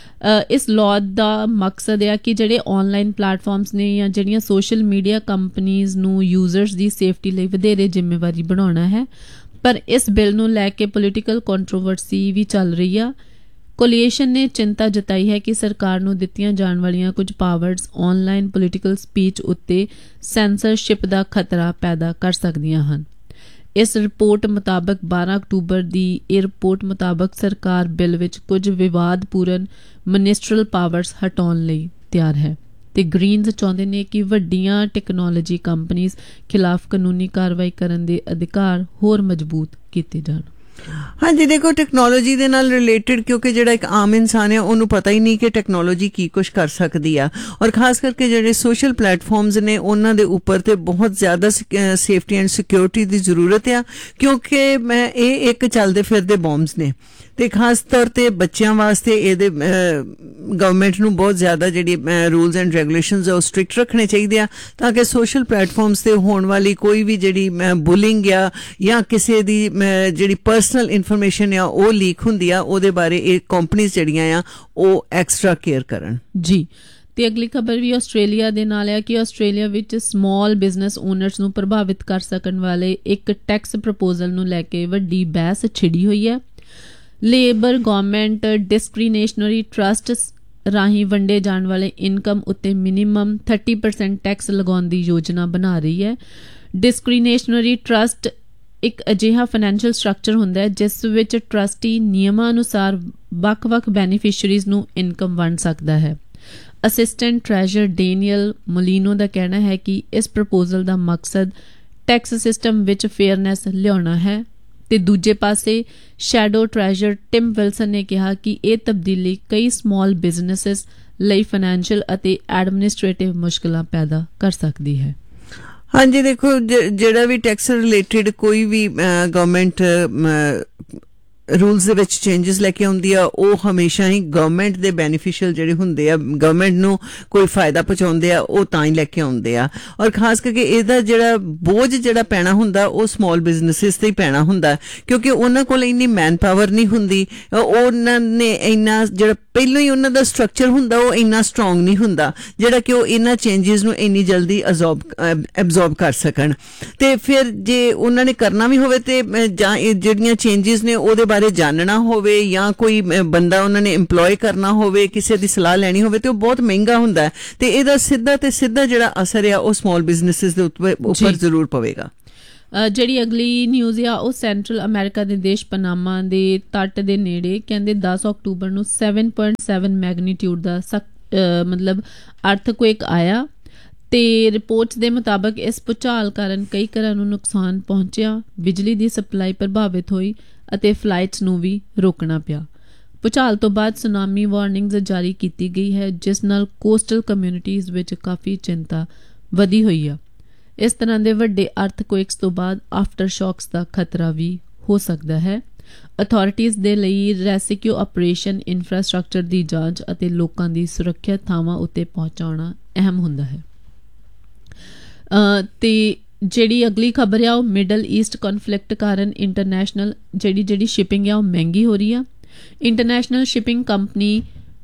ਇਸ ਲਾਅ ਦਾ ਮਕਸਦ ਹੈ ਕਿ ਜਿਹੜੇ ਆਨਲਾਈਨ ਪਲੇਟਫਾਰਮਸ ਨੇ ਜਾਂ ਜਿਹੜੀਆਂ ਸੋਸ਼ਲ ਮੀਡੀਆ ਕੰਪਨੀਜ਼ ਨੂੰ ਯੂਜ਼ਰਸ ਦੀ ਸੇਫਟੀ ਲਈ ਵਧੇਰੇ ਜ਼ਿੰਮੇਵਾਰੀ ਬਣਾਉਣਾ ਹੈ। ਪਰ ਇਸ ਬਿੱਲ ਨੂੰ ਲੈ ਕੇ ਪੋਲੀਟੀਕਲ ਕੰਟਰੋਵਰਸੀ ਵੀ ਚੱਲ ਰਹੀ ਆ। ਕੋਲੀਏਸ਼ਨ ਨੇ ਚਿੰਤਾ ਜਤਾਈ ਹੈ ਕਿ ਸਰਕਾਰ ਨੂੰ ਦਿੱਤੀਆਂ ਜਾਣ ਵਾਲੀਆਂ ਕੁਝ ਪਾਵਰਸ ਆਨਲਾਈਨ ਪੋਲੀਟੀਕਲ ਸਪੀਚ ਉੱਤੇ ਸੈਂਸਰਸ਼ਿਪ ਦਾ ਖਤਰਾ ਪੈਦਾ ਕਰ ਸਕਦੀਆਂ ਹਨ। ਇਸ ਰਿਪੋਰਟ ਮੁਤਾਬਕ ਬਾਰਾਂ ਅਕਤੂਬਰ ਦੀ ਇਹ ਰਿਪੋਰਟ ਮੁਤਾਬਕ ਸਰਕਾਰ ਬਿੱਲ ਵਿੱਚ ਕੁਝ ਵਿਵਾਦਪੂਰਨ ਮਨਿਸਟਰਲ ਪਾਵਰਸ ਹਟਾਉਣ ਲਈ ਤਿਆਰ ਹੈ ਤੇ ਗ੍ਰੀਨਜ਼ ਚਾਹੁੰਦੇ ਨੇ ਕਿ ਵੱਡੀਆਂ ਟੈਕਨੋਲੋਜੀ ਕੰਪਨੀਜ਼ ਖਿਲਾਫ ਕਾਨੂੰਨੀ ਕਾਰਵਾਈ ਕਰਨ ਦੇ ਅਧਿਕਾਰ ਹੋਰ ਮਜ਼ਬੂਤ ਕੀਤੇ ਜਾਣ। ਹਾਂਜੀ, ਦੇਖੋ ਟੈਕਨੋਲੋਜੀ ਦੇ ਨਾਲ ਰਿਲੇਟਡ ਕਿਉਂਕਿ ਜਿਹੜਾ ਇੱਕ ਆਮ ਇਨਸਾਨ ਹੈ ਉਹਨੂੰ ਪਤਾ ਹੀ ਨਹੀਂ ਕਿ ਟੈਕਨੋਲੋਜੀ ਕੀ ਕੁਛ ਕਰ ਸਕਦੀ ਆ। ਔਰ ਖਾਸ ਕਰਕੇ ਜਿਹੜੇ ਸੋਸ਼ਲ ਪਲੇਟਫਾਰਮਸ ਨੇ ਉਹਨਾਂ ਦੇ ਉੱਪਰ ਤੇ ਬਹੁਤ ਜ਼ਿਆਦਾ ਸੇਫਟੀ ਐਂਡ ਸਿਕਿਉਰਿਟੀ ਦੀ ਜ਼ਰੂਰਤ ਆ ਕਿਉਂਕਿ ਮੈਂ ਇਹ ਇੱਕ ਚੱਲਦੇ ਫਿਰਦੇ ਬੌਂਬਸ ਨੇ ਤੇ ਖਾਸ ਤੌਰ ਤੇ ਬੱਚਿਆਂ ਵਾਸਤੇ ਇਹਦੇ ਗਵਰਨਮੈਂਟ ਨੂੰ ਬਹੁਤ ਜ਼ਿਆਦਾ ਜਿਹੜੀ ਰੂਲਸ ਐਂਡ ਰੈਗੂਲੇਸ਼ਨਸ ਉਹ ਸਟ੍ਰਿਕਟ ਰੱਖਣੇ ਚਾਹੀਦੇ ਆ ਤਾਂ ਕਿ ਸੋਸ਼ਲ ਪਲੇਟਫਾਰਮਸ ਤੇ ਹੋਣ ਵਾਲੀ ਕੋਈ ਵੀ ਜਿਹੜੀ ਬੁਲਿੰਗ ਆ ਜਾਂ ਕਿਸੇ ਦੀ ਜਿਹੜੀ ਪਰਸਨਲ ਇਨਫੋਰਮੇਸ਼ਨ ਆ ਉਹ ਲੀਕ ਹੁੰਦੀ ਆ ਉਹਦੇ ਬਾਰੇ ਇਹ ਕੰਪਨੀਆਂ ਜਿਹੜੀਆਂ ਆ ਉਹ ਐਕਸਟਰਾ ਕੇਅਰ ਕਰਨ। ਜੀ, ਤੇ ਅਗਲੀ ਖਬਰ ਵੀ ਆਸਟ੍ਰੇਲੀਆ ਦੇ ਨਾਲ ਹੈ ਕਿ ਆਸਟ੍ਰੇਲੀਆ ਵਿੱਚ ਸਮਾਲ ਬਿਜ਼ਨਸ ਓਨਰਸ ਨੂੰ ਪ੍ਰਭਾਵਿਤ ਕਰ ਸਕਣ ਵਾਲੇ ਇੱਕ ਟੈਕਸ ਪ੍ਰਪੋਜ਼ਲ ਨੂੰ ਲੈ ਕੇ ਵੱਡੀ ਬਹਿਸ ਛਿੜੀ ਹੋਈ ਹੈ। ਲੇਬਰ ਗਵਰਨਮੈਂਟ ਡਿਸਕ੍ਰਿਮੀਨੇਸ਼ਨਰੀ ਟਰਸਟ ਰਾਹੀਂ ਵੰਡੇ ਜਾਣ ਵਾਲੇ ਇਨਕਮ ਉੱਤੇ ਮਿਨੀਮਮ ਥਰਟੀ ਪਰਸੈਂਟ ਟੈਕਸ ਲਗਾਉਣ ਦੀ ਯੋਜਨਾ ਬਣਾ ਰਹੀ ਹੈ। ਡਿਸਕ੍ਰਿਮੀਨੇਸ਼ਨਰੀ ਟਰਸਟ ਇੱਕ ਅਜਿਹਾ ਫਾਈਨੈਂਸ਼ੀਅਲ ਸਟਰਕਚਰ ਹੁੰਦਾ ਹੈ ਜਿਸ ਵਿੱਚ ਟਰਸਟੀ ਨਿਯਮਾਂ ਅਨੁਸਾਰ ਵੱਖ-ਵੱਖ ਬੈਨੀਫੀਸ਼ੀਅਰੀਜ਼ ਨੂੰ ਇਨਕਮ ਵੰਡ ਸਕਦਾ ਹੈ। ਅਸਿਸਟੈਂਟ ਟ੍ਰੈਜਰਰ ਡੇਨੀਅਲ ਮੋਲੀਨੋ ਦਾ ਕਹਿਣਾ ਹੈ ਕਿ ਇਸ ਪ੍ਰਪੋਜ਼ਲ ਦਾ ਮਕਸਦ ਟੈਕਸ ਸਿਸਟਮ ਵਿੱਚ ਫੇਅਰਨੈਸ ਲਿਆਉਣਾ ਹੈ ਤੇ ਦੂਜੇ ਪਾਸੇ ਸ਼ੈਡੋ ਟ੍ਰੈਜਰਰ ਟਿਮ ਵਿਲਸਨ ਨੇ ਕਿਹਾ ਕਿ ਇਹ ਤਬਦੀਲੀ ਕਈ ਸਮਾਲ ਬਿਜ਼ਨੈਸਿਸ ਲਈ ਫਾਈਨੈਂਸ਼ੀਅਲ ਅਤੇ ਐਡਮਿਨਿਸਟ੍ਰੇਟਿਵ ਮੁਸ਼ਕਲਾਂ ਪੈਦਾ ਕਰ ਸਕਦੀ ਹੈ। ਹਾਂਜੀ, ਦੇਖੋ ਜਿਹੜਾ ਵੀ ਟੈਕਸ ਰਿਲੇਟਡ ਕੋਈ ਵੀ ਗਵਰਨਮੈਂਟ ਰੂਲਸ ਦੇ ਵਿੱਚ ਚੇਂਜਸ ਲੈ ਕੇ ਆਉਂਦੀ ਆ ਉਹ ਹਮੇਸ਼ਾ ਹੀ ਗਵਰਨਮੈਂਟ ਦੇ ਬੈਨੀਫੀਸ਼ੀਅਲ ਜਿਹੜੇ ਹੁੰਦੇ ਆ, ਗਵਰਨਮੈਂਟ ਨੂੰ ਕੋਈ ਫਾਇਦਾ ਪਹੁੰਚਾਉਂਦੇ ਆ, ਉਹ ਤਾਂ ਹੀ ਲੈ ਕੇ ਆਉਂਦੇ ਆ। ਔਰ ਖਾਸ ਕਰਕੇ ਇਹਦਾ ਜਿਹੜਾ ਬੋਝ ਜਿਹੜਾ ਪੈਣਾ ਹੁੰਦਾ ਉਹ ਸਮਾਲ ਬਿਜ਼ਨਸਿਸ ਤੇ ਹੀ ਪੈਣਾ ਹੁੰਦਾ, ਕਿਉਂਕਿ ਉਹਨਾਂ ਕੋਲ ਇੰਨੀ ਮੈਨ ਪਾਵਰ ਨਹੀਂ ਹੁੰਦੀ, ਉਹਨਾਂ ਨੇ ਇੰਨਾ ਜਿਹੜਾ ਪਹਿਲਾਂ ਹੀ ਉਹਨਾਂ ਦਾ ਸਟਰਕਚਰ ਹੁੰਦਾ ਉਹ ਇੰਨਾ ਸਟਰੋਂਗ ਨਹੀਂ ਹੁੰਦਾ ਜਿਹੜਾ ਕਿ ਉਹ ਇਹਨਾਂ ਚੇਂਜਸ ਨੂੰ ਇੰਨੀ ਜਲਦੀ ਅਬਜ਼ੌਰਬ ਐਬਜ਼ੌਰਬ ਕਰ ਸਕਣ। ਤੇ ਫਿਰ ਜੇ ਉਹਨਾਂ ਨੇ ਕਰਨਾ ਵੀ ਹੋਵੇ ਤੇ ਜਾਂ ਇਹ ਜਿਹੜੀਆਂ ਚੇਂਜਸ ਨੇ ਉਹਦੇ ਬਾਰੇ ਜਾਣਨਾ ਹੋਵੇ ਜਾਂ ਕੋਈ ਬੰਦਾ ਉਹਨਾਂ ਨੇ ਇੰਪਲੋਏ ਕਰਨਾ ਹੋਵੇ, ਕਿਸੇ ਦੀ ਸਲਾਹ ਲੈਣੀ ਹੋਵੇ ਤੇ ਉਹ ਬਹੁਤ ਮਹਿੰਗਾ ਹੁੰਦਾ, ਤੇ ਇਹਦਾ ਸਿੱਧਾ ਤੇ ਸਿੱਧਾ ਜਿਹੜਾ ਅਸਰ ਆ ਉਹ ਸਮਾਲ ਬਿਜ਼ਨਸਿਸ ਦੇ ਉੱਪਰ ਜ਼ਰੂਰ ਪਵੇਗਾ। ਜਿਹੜੀ ਅਗਲੀ ਨਿਊਜ਼ ਆ ਉਹ ਸੈਂਟਰਲ ਅਮਰੀਕਾ ਦੇ ਦੇਸ਼ ਪਨਾਮਾ ਦੇ ਤੱਟ ਦੇ ਨੇੜੇ ਕਹਿੰਦੇ ਦਸ ਅਕਤੂਬਰ ਨੂੰ ਸੱਤ ਪੁਆਇੰਟ ਸੱਤ ਮੈਗਨੀਟਿਊਡ ਦਾ ਮਤਲਬ ਅਰਥਕੁਏਕ ਆਇਆ ਤੇ ਰਿਪੋਰਟਸ ਦੇ ਮੁਤਾਬਕ ਇਸ ਭੂਚਾਲ ਕਾਰਨ ਕਈ ਘਰਾਂ ਨੂੰ ਨੁਕਸਾਨ ਪਹੁੰਚਿਆ, ਬਿਜਲੀ ਦੀ ਸਪਲਾਈ ਪ੍ਰਭਾਵਿਤ ਹੋਈ ਅਤੇ ਫਲਾਈਟਸ ਨੂੰ ਵੀ ਰੋਕਣਾ ਪਿਆ। ਭੂਚਾਲ ਤੋਂ ਬਾਅਦ ਸੁਨਾਮੀ ਵਾਰਨਿੰਗਸ ਜਾਰੀ ਕੀਤੀ ਗਈ ਹੈ, ਜਿਸ ਨਾਲ ਕੋਸਟਲ ਕਮਿਊਨਿਟੀਜ਼ ਵਿੱਚ ਕਾਫੀ ਚਿੰਤਾ ਵਧੀ ਹੋਈ ਆ। ਇਸ ਤਰ੍ਹਾਂ ਦੇ ਵੱਡੇ ਅਰਥਕੁਏਕਸ ਤੋਂ ਬਾਅਦ ਆਫਟਰ ਸ਼ੌਕਸ ਦਾ ਖਤਰਾ ਵੀ ਹੋ ਸਕਦਾ ਹੈ। ਅਥਾਰਟੀਜ਼ ਦੇ ਲਈ ਰੈਸਕਿਊ ਆਪਰੇਸ਼ਨ, ਇਨਫਰਾਸਟ੍ਰਕਚਰ ਦੀ ਜਾਂਚ ਅਤੇ ਲੋਕਾਂ ਦੀ ਸੁਰੱਖਿਅਤ ਥਾਵਾਂ ਉੱਤੇ ਪਹੁੰਚਾਉਣਾ ਅਹਿਮ ਹੁੰਦਾ ਹੈ। ਤੇ ਜਿਹੜੀ ਅਗਲੀ ਖਬਰ ਆ ਉਹ ਮਿਡਲ ਈਸਟ ਕਨਫਲਿਕਟ ਕਾਰਨ ਇੰਟਰਨੈਸ਼ਨਲ ਜਿਹੜੀ ਜਿਹੜੀ ਸ਼ਿਪਿੰਗ ਆ ਉਹ ਮਹਿੰਗੀ ਹੋ ਰਹੀ ਆ। ਇੰਟਰਨੈਸ਼ਨਲ ਸ਼ਿਪਿੰਗ ਕੰਪਨੀ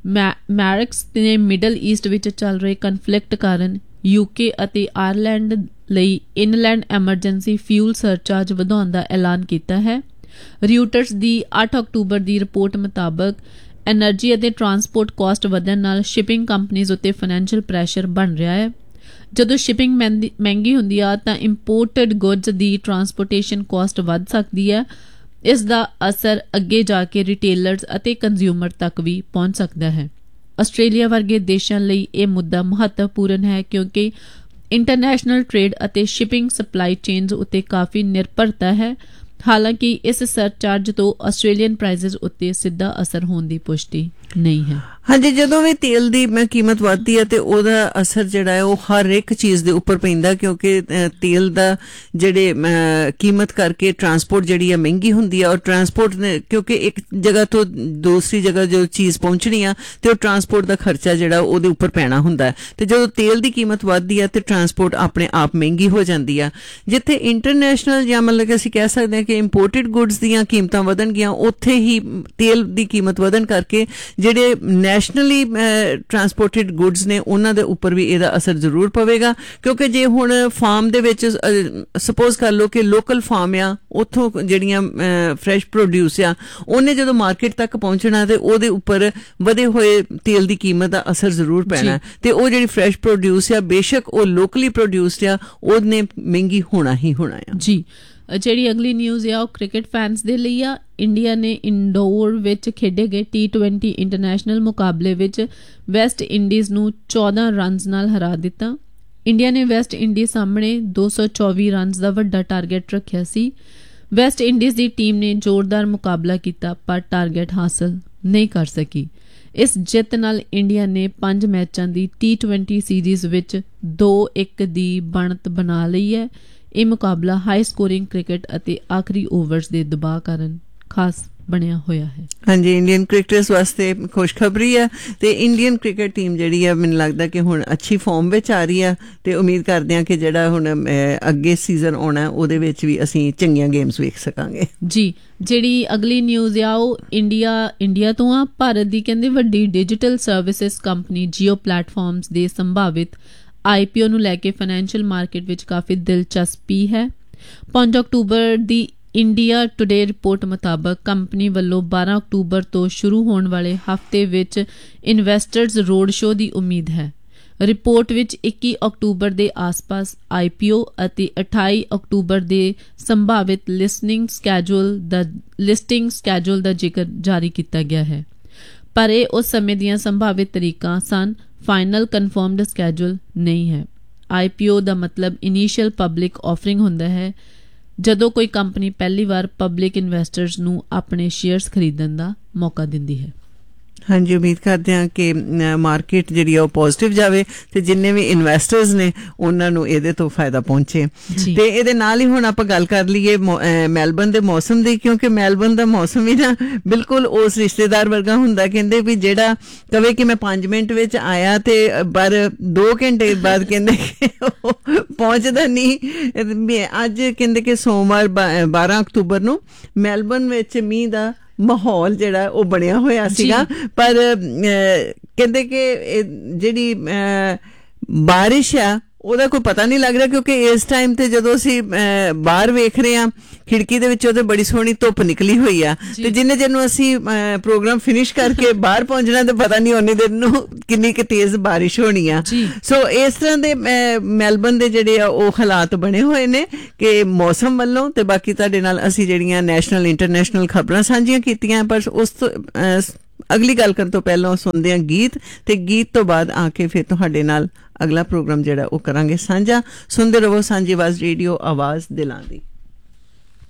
ਮੈਰਿਕਸ ਨੇ ਮਿਡਲ ਈਸਟ ਵਿੱਚ ਚੱਲ ਰਹੇ ਕਨਫਲਿਕਟ ਕਾਰਨ ਯੂਕੇ ਅਤੇ ਆਇਰਲੈਂਡ ਲਈ ਇਨਲੈਂਡ ਐਮਰਜੈਂਸੀ ਫਿਊਲ ਸਰਚਾਰਜ ਵਧਾਉਣ ਦਾ ਐਲਾਨ ਕੀਤਾ ਹੈ। ਰਿਊਟਰਸ ਦੀ ਅੱਠ ਅਕਤੂਬਰ ਦੀ ਰਿਪੋਰਟ ਮੁਤਾਬਕ ਐਨਰਜੀ ਅਤੇ ਟਰਾਂਸਪੋਰਟ ਕਾਸਟ ਵਧਣ ਨਾਲ ਸ਼ਿਪਿੰਗ ਕੰਪਨੀਜ਼ ਉੱਤੇ ਫਾਈਨੈਂਸ਼ੀਅਲ ਪ੍ਰੈਸ਼ਰ ਬਣ ਰਿਹਾ ਹੈ। ਜਦੋਂ ਸ਼ਿਪਿੰਗ ਮਹਿੰਗੀ ਹੁੰਦੀ ਆ ਤਾਂ ਇੰਪੋਰਟਡ ਗੁੱਡਸ ਦੀ ਟਰਾਂਸਪੋਰਟੇਸ਼ਨ ਕਾਸਟ ਵੱਧ ਸਕਦੀ ਹੈ। ਇਸ ਦਾ ਅਸਰ ਅੱਗੇ ਜਾ ਕੇ ਰਿਟੇਲਰਸ ਅਤੇ ਕੰਜ਼ਿਊਮਰ ਤੱਕ ਵੀ ਪਹੁੰਚ ਸਕਦਾ ਹੈ। ਆਸਟ੍ਰੇਲੀਆ ਵਰਗੇ ਦੇਸ਼ਾਂ ਲਈ ਇਹ ਮੁੱਦਾ ਮਹੱਤਵਪੂਰਨ ਹੈ ਕਿਉਂਕਿ ਇੰਟਰਨੈਸ਼ਨਲ ਟ੍ਰੇਡ ਅਤੇ ਸ਼ਿਪਿੰਗ ਸਪਲਾਈ ਚੇਨਸ ਉੱਤੇ ਕਾਫੀ ਨਿਰਭਰਤਾ ਹੈ। ਹਾਲਾਂਕਿ ਇਸ ਸਰਚਾਰਜ ਤੋਂ ਆਸਟ੍ਰੇਲੀਅਨ ਪ੍ਰਾਈਸਿਸ ਉੱਤੇ ਸਿੱਧਾ ਅਸਰ ਹੋਣ ਦੀ ਪੁਸ਼ਟੀ ਨਹੀਂ ਹੈ। ਹਾਂਜੀ, ਜਦੋਂ ਵੀ ਤੇਲ ਦੀ ਕੀਮਤ ਵੱਧਦੀ ਹੈ ਤੇ ਉਹਦਾ ਅਸਰ ਜਿਹੜਾ ਹੈ ਉਹ ਹਰ ਇੱਕ ਚੀਜ਼ ਦੇ ਉੱਪਰ ਪੈਂਦਾ, ਕਿਉਂਕਿ ਤੇਲ ਦਾ ਜਿਹੜੇ ਕੀਮਤ ਕਰਕੇ ਟਰਾਂਸਪੋਰਟ ਜਿਹੜੀ ਹੈ ਮਹਿੰਗੀ ਹੁੰਦੀ ਆ। ਔਰ ਟਰਾਂਸਪੋਰਟ ਨੇ ਕਿਉਂਕਿ ਇੱਕ ਜਗ੍ਹਾ ਤੋਂ ਦੂਸਰੀ ਜਗ੍ਹਾ ਜੋ ਚੀਜ਼ ਪਹੁੰਚਣੀ ਆ ਤੇ ਉਹ ਟਰਾਂਸਪੋਰਟ ਦਾ ਖਰਚਾ ਜਿਹੜਾ ਉਹਦੇ ਉੱਪਰ ਪੈਣਾ ਹੁੰਦਾ ਹੈ। ਤੇ ਜਦੋਂ ਤੇਲ ਦੀ ਕੀਮਤ ਵੱਧਦੀ ਆ ਤੇ ਟਰਾਂਸਪੋਰਟ ਆਪਣੇ ਆਪ ਮਹਿੰਗੀ ਹੋ ਜਾਂਦੀ ਆ। ਜਿੱਥੇ ਇੰਟਰਨੈਸ਼ਨਲ ਜਾਂ ਮਤਲਬ ਕਿ ਅਸੀਂ ਕਹਿ ਸਕਦੇ ਹਾਂ ਕਿ ਇੰਪੋਰਟਡ ਗੁੱਡਸ ਦੀਆਂ ਕੀਮਤਾਂ ਵਧਣਗੀਆਂ, ਉੱਥੇ ਹੀ ਤੇਲ ਦੀ ਕੀਮਤ ਵਧਣ ਕਰਕੇ ਜਿਹੜੇ ਨੈਸ਼ਨਲੀ ਟਰਾਂਸਪੋਰਟਡ ਗੁੱਡਸ ਨੇ ਉਹਨਾਂ ਦੇ ਉੱਪਰ ਵੀ ਇਹਦਾ ਅਸਰ ਜ਼ਰੂਰ ਪਵੇਗਾ। ਕਿਉਂਕਿ ਜੇ ਹੁਣ ਫਾਰਮ ਦੇ ਵਿੱਚ ਸਪੋਜ਼ ਕਰ ਲਓ ਕਿ ਲੋਕਲ ਫਾਰਮ ਆ, ਉੱਥੋਂ ਜਿਹੜੀਆਂ ਫਰੈਸ਼ ਪ੍ਰੋਡਿਊਸ ਆ ਉਹਨੇ ਜਦੋਂ ਮਾਰਕੀਟ ਤੱਕ ਪਹੁੰਚਣਾ ਤੇ ਉਹਦੇ ਉੱਪਰ ਵਧੇ ਹੋਏ ਤੇਲ ਦੀ ਕੀਮਤ ਦਾ ਅਸਰ ਜ਼ਰੂਰ ਪੈਣਾ। ਤੇ ਉਹ ਜਿਹੜੀ ਫਰੈਸ਼ ਪ੍ਰੋਡਿਊਸ ਆ ਬੇਸ਼ੱਕ ਉਹ ਲੋਕਲੀ ਪ੍ਰੋਡਿਊਸਡ ਆ, ਉਹਨੇ ਮਹਿੰਗੀ ਹੋਣਾ ਹੀ ਹੋਣਾ ਆ। ਜੀ, ਜਿਹੜੀ ਅਗਲੀ ਨਿਊਜ਼ ਆ ਉਹ ਕ੍ਰਿਕਟ ਫੈਨਸ ਦੇ ਲਈ ਆ। ਇੰਡੀਆ ਨੇ ਇੰਡੋਰ ਵਿੱਚ ਖੇਡੇ ਗਏ ਟੀ ਟਵੈਂਟੀ ਇੰਟਰਨੈਸ਼ਨਲ ਮੁਕਾਬਲੇ ਵਿੱਚ ਵੈਸਟ ਇੰਡੀਜ਼ ਨੂੰ ਚੌਦਾਂ ਰਨਜ਼ ਨਾਲ ਹਰਾ ਦਿੱਤਾ। ਇੰਡੀਆ ਨੇ ਵੈਸਟ ਇੰਡੀਜ਼ ਸਾਹਮਣੇ ਦੋ ਸੌ ਚੌਵੀ ਰਨਜ਼ ਦਾ ਵੱਡਾ ਟਾਰਗੇਟ ਰੱਖਿਆ ਸੀ। ਵੈਸਟ ਇੰਡੀਜ਼ ਦੀ ਟੀਮ ਨੇ ਜ਼ੋਰਦਾਰ ਮੁਕਾਬਲਾ ਕੀਤਾ ਪਰ ਟਾਰਗੇਟ ਹਾਸਲ ਨਹੀਂ ਕਰ ਸਕੀ। ਇਸ ਜਿੱਤ ਨਾਲ ਇੰਡੀਆ ਨੇ ਪੰਜ ਮੈਚਾਂ ਦੀ ਟੀ ਟਵੈਂਟੀ ਸੀਰੀਜ਼ ਵਿੱਚ ਦੋ ਇੱਕ ਦੀ ਬਣਤ ਬਣਾ ਲਈ ਹੈ। ਇਹ ਮੁਕਾਬਲਾ ਹਾਈ ਸਕੋਰਿੰਗ ਕ੍ਰਿਕਟ ਅਤੇ ਆਖਰੀ ਓਵਰਸ ਦੇ ਦਬਾਅ ਕਾਰਨ ਖਾਸ ਬਣਿਆ ਹੋਇਆ ਹੈ। ਹਾਂਜੀ, ਇੰਡੀਅਨ ਕ੍ਰਿਕਟਰਸ ਵਾਸਤੇ ਖੁਸ਼ਖਬਰੀ ਹੈ ਤੇ ਇੰਡੀਅਨ ਕ੍ਰਿਕਟ ਟੀਮ ਜਿਹੜੀ ਹੈ ਮੈਨੂੰ ਲੱਗਦਾ ਕਿ ਹੁਣ ਅੱਛੀ ਫਾਰਮ ਵਿੱਚ ਆ ਰਹੀ ਹੈ ਤੇ ਉਮੀਦ ਕਰਦੇ ਹਾਂ ਕਿ ਜਿਹੜਾ ਹੁਣ ਅੱਗੇ ਸੀਜ਼ਨ ਆਉਣਾ ਉਹਦੇ ਵਿੱਚ ਵੀ ਅਸੀਂ ਚੰਗੀਆਂ ਗੇਮਸ ਵੇਖ ਸਕਾਂਗੇ। ਜੀ, ਜਿਹੜੀ ਅਗਲੀ ਨਿਊਜ਼ ਆ ਉਹ ਇੰਡੀਆ ਇੰਡੀਆ ਤੋਂ ਆ। ਭਾਰਤ ਦੀ ਕਹਿੰਦੇ ਵੱਡੀ digital services company JIO platforms ਦੇ ਸੰਭਾਵਿਤ ਆਈ ਪੀ ਓ ਨੂੰ ਲੈ ਕੇ ਫਾਈਨੈਂਸ਼ੀਅਲ ਮਾਰਕੀਟ ਵਿੱਚ ਕਾਫੀ ਦਿਲਚਸਪੀ ਹੈ। ਪੰਜ ਅਕਤੂਬਰ ਦੀ ਇੰਡੀਆ ਟੁਡੇ ਰਿਪੋਰਟ ਮੁਤਾਬਕ ਕੰਪਨੀ ਵੱਲੋਂ ਬਾਰਾਂ ਅਕਤੂਬਰ ਤੋਂ ਸ਼ੁਰੂ ਹੋਣ ਵਾਲੇ ਹਫ਼ਤੇ ਵਿੱਚ ਇਨਵੈਸਟਰਸ ਰੋਡ ਸ਼ੋਅ ਦੀ ਉਮੀਦ ਹੈ। ਰਿਪੋਰਟ ਵਿੱਚ ਇੱਕੀ ਅਕਤੂਬਰ ਦੇ ਆਸ-ਪਾਸ ਆਈ ਪੀ ਓ ਅਤੇ ਅਠਾਈ ਅਕਤੂਬਰ ਦੇ ਸੰਭਾਵਿਤ ਲਿਸਟਿੰਗ ਸਕੈਜੂਲ ਦਾ ਲਿਸਟਿੰਗ ਸਕੈਜੂਲ ਦਾ ਜ਼ਿਕਰ ਜਾਰੀ ਕੀਤਾ ਗਿਆ ਹੈ, ਪਰ ਇਹ ਉਸ ਸਮੇਂ ਦੀਆਂ ਸੰਭਾਵਿਤ ਤਰੀਕਾਂ ਸਨ। ਫਾਈਨਲ ਕਨਫਰਮਡ ਸਕੈਜੂਲ ਨਹੀਂ ਹੈ। ਆਈ ਪੀ ਓ ਦਾ ਮਤਲਬ ਇਨੀਸ਼ੀਅਲ ਪਬਲਿਕ ਆਫਰਿੰਗ ਹੁੰਦਾ ਹੈ, ਜਦੋਂ ਕੋਈ ਕੰਪਨੀ ਪਹਿਲੀ ਵਾਰ ਪਬਲਿਕ ਇਨਵੈਸਟਰਸ ਨੂੰ ਆਪਣੇ ਸ਼ੇਅਰਸ ਖਰੀਦਣ ਦਾ ਮੌਕਾ ਦਿੰਦੀ ਹੈ। हाँ जी, उम्मीद करते हैं कि मार्केट जिहड़ी आ पॉजिटिव जावे ते जिन्ने भी इन्वेस्टर्स ने उन्हां नूं इहदे तो फायदा पहुंचे। ते इहदे नाल ही हुण आपां गल कर लईए मैलबर्न दे मौसम दी, क्योंकि मैलबर्न दा मौसम ही ना बिल्कुल उस रिश्तेदार वर्गा हुंदा, कहंदे भी जेड़ा कवे कि मैं पांच मिनट विच आया ते पर दो घंटे बाद कहंदे कि पहुंचदा नहीं। अज कहंदे कि सोमवार बारह अक्तूबर नूं मैलबर्न विच मींह दा माहौल जिहड़ा ਉਹ ਬਣਿਆ ਹੋਇਆ ਸੀਗਾ, ਪਰ ਕਹਿੰਦੇ ਕਿ ਜਿਹੜੀ ਬਾਰਿਸ਼ ਆ ਉਹਦਾ ਕੋਈ ਪਤਾ ਨਹੀਂ ਲੱਗ ਰਿਹਾ, ਕਿਉਂਕਿ ਇਸ ਟਾਈਮ ਤੇ ਜਦੋਂ ਅਸੀਂ ਬਾਹਰ ਵੇਖ ਰਹੇ ਆ ਖਿੜਕੀ ਦੇ ਵਿੱਚੋਂ ਤੇ ਬੜੀ ਸੋਹਣੀ ਧੁੱਪ ਨਿਕਲੀ ਹੋਈ ਆ, ਤੇ ਜਿੰਨੇ ਜਿਹਨੂੰ ਅਸੀਂ ਪ੍ਰੋਗਰਾਮ ਫਿਨਿਸ਼ ਕਰਕੇ ਬਾਹਰ ਪਹੁੰਚਣਾ ਤੇ ਪਤਾ ਨਹੀਂ ਉਹਨੇ ਦਿਨ ਨੂੰ ਕਿੰਨੀ ਕਿ ਤੇਜ਼ ਬਾਰਿਸ਼ ਹੋਣੀ ਆ। ਸੋ ਇਸ ਤਰ੍ਹਾਂ ਦੇ ਮੈਲਬਰਨ ਦੇ ਜਿਹੜੇ ਆ ਉਹ ਹਾਲਾਤ ਬਣੇ ਹੋਏ ਨੇ ਕਿ ਮੌਸਮ ਵੱਲੋਂ, ਤੇ ਬਾਕੀ ਤੁਹਾਡੇ ਨਾਲ ਅਸੀਂ ਜਿਹੜੀਆਂ ਨੈਸ਼ਨਲ ਇੰਟਰਨੈਸ਼ਨਲ ਖਬਰਾਂ ਸਾਂਝੀਆਂ ਕੀਤੀਆਂ, ਪਰ ਉਸ ਤੋਂ ਅਗਲੀ ਗੱਲ ਕਰਨ ਤੋਂ ਪਹਿਲਾਂ ਸੁਣਦੇ ਹਾਂ ਗੀਤ, ਤੇ ਗੀਤ ਤੋਂ ਬਾਅਦ ਆ ਕੇ ਫਿਰ ਤੁਹਾਡੇ ਨਾਲ ਅਗਲਾ ਪ੍ਰੋਗਰਾਮ ਜਿਹੜਾ ਉਹ ਕਰਾਂਗੇ ਸਾਂਝਾ। ਸੁਣਦੇ ਰਹੋ ਸਾਂਝੀ ਆਵਾਜ਼ ਰੇਡੀਓ, ਆਵਾਜ਼ ਦਿਲਾਂ ਦੀ।